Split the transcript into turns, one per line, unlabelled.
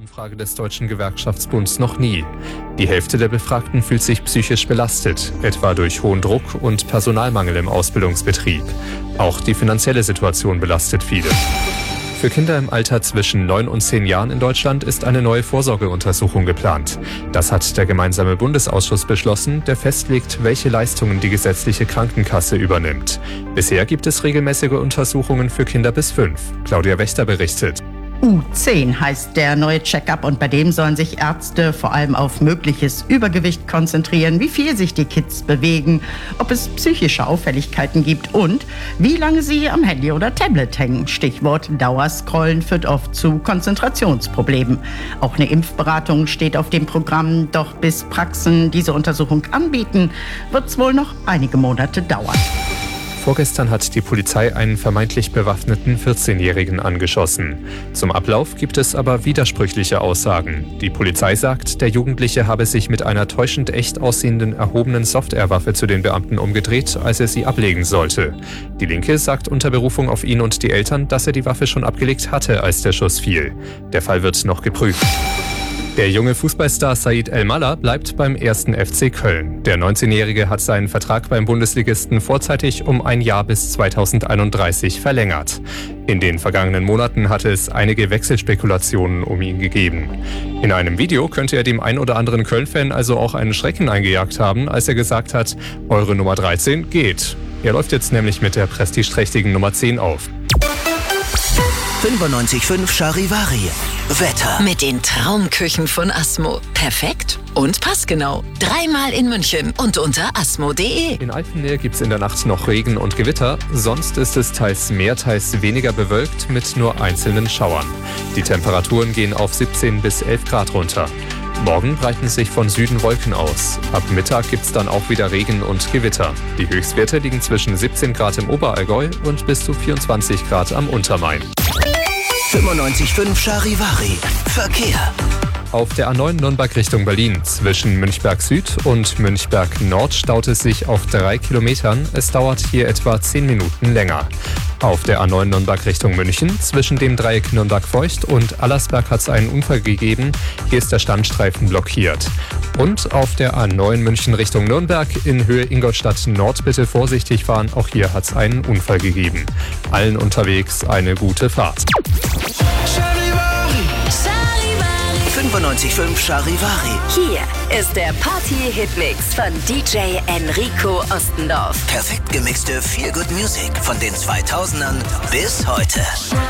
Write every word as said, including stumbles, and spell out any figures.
Umfrage des Deutschen Gewerkschaftsbunds noch nie. Die Hälfte der Befragten fühlt sich psychisch belastet, etwa durch hohen Druck und Personalmangel im Ausbildungsbetrieb. Auch die finanzielle Situation belastet viele. Für Kinder im Alter zwischen neun und zehn Jahren in Deutschland ist eine neue Vorsorgeuntersuchung geplant. Das hat der gemeinsame Bundesausschuss beschlossen, der festlegt, welche Leistungen die gesetzliche Krankenkasse übernimmt. Bisher gibt es regelmäßige Untersuchungen für Kinder bis fünf. Claudia Wächter berichtet.
U zehn heißt der neue Check-up und bei dem sollen sich Ärzte vor allem auf mögliches Übergewicht konzentrieren, wie viel sich die Kids bewegen, ob es psychische Auffälligkeiten gibt und wie lange sie am Handy oder Tablet hängen. Stichwort Dauerscrollen führt oft zu Konzentrationsproblemen. Auch eine Impfberatung steht auf dem Programm, doch bis Praxen diese Untersuchung anbieten, wird es wohl noch einige Monate dauern.
Vorgestern hat die Polizei einen vermeintlich bewaffneten vierzehnjährigen angeschossen. Zum Ablauf gibt es aber widersprüchliche Aussagen. Die Polizei sagt, der Jugendliche habe sich mit einer täuschend echt aussehenden erhobenen Softwarewaffe zu den Beamten umgedreht, als er sie ablegen sollte. Die Linke sagt unter Berufung auf ihn und die Eltern, dass er die Waffe schon abgelegt hatte, als der Schuss fiel. Der Fall wird noch geprüft. Der junge Fußballstar Said El-Mallah bleibt beim ersten F C Köln. Der neunzehnjährige hat seinen Vertrag beim Bundesligisten vorzeitig um ein Jahr bis zweitausendeinunddreißig verlängert. In den vergangenen Monaten hatte es einige Wechselspekulationen um ihn gegeben. In einem Video könnte er dem ein oder anderen Köln-Fan also auch einen Schrecken eingejagt haben, als er gesagt hat, eure Nummer dreizehn geht. Er läuft jetzt nämlich mit der prestigeträchtigen Nummer zehn auf.
fünfundneunzig Komma fünf Charivari. Wetter.
Mit den Traumküchen von Asmo. Perfekt und passgenau. Dreimal in München und unter asmo punkt de.
In Alpennähe gibt es in der Nacht noch Regen und Gewitter. Sonst ist es teils mehr, teils weniger bewölkt mit nur einzelnen Schauern. Die Temperaturen gehen auf siebzehn bis elf Grad runter. Morgen breiten sich von Süden Wolken aus. Ab Mittag gibt es dann auch wieder Regen und Gewitter. Die Höchstwerte liegen zwischen siebzehn Grad im Oberallgäu und bis zu vierundzwanzig Grad am Untermain.
fünfundneunzig Komma fünf Charivari. Verkehr.
Auf der A neun Nürnberg Richtung Berlin zwischen Münchberg Süd und Münchberg Nord staut es sich auf drei Kilometern. Es dauert hier etwa zehn Minuten länger. Auf der A neun Nürnberg Richtung München zwischen dem Dreieck Nürnberg-Feucht und Allersberg hat es einen Unfall gegeben. Hier ist der Standstreifen blockiert. Und auf der A neun München Richtung Nürnberg in Höhe Ingolstadt Nord bitte vorsichtig fahren. Auch hier hat es einen Unfall gegeben. Allen unterwegs eine gute Fahrt.
fünfundneunzig Komma fünf Charivari.
Hier ist der Party-Hitmix von D J Enrico Ostendorf.
Perfekt gemixte Feel-Good Music von den zweitausendern bis heute.